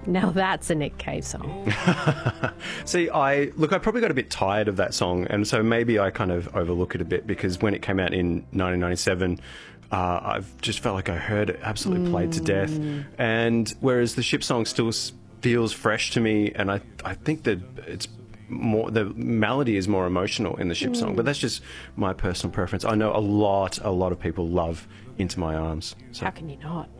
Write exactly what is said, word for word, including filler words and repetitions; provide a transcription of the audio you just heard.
Now that's a Nick Cave song. See, I look, I probably got a bit tired of that song, and so maybe I kind of overlook it a bit, because when it came out in nineteen ninety-seven, uh, I've just felt like I heard it absolutely mm. played to death. And whereas the Ship song still s- feels fresh to me, and I I think that it's more, the melody is more emotional in the Ship mm. song, but that's just my personal preference. I know a lot, a lot of people love Into My Arms. So. How can you not?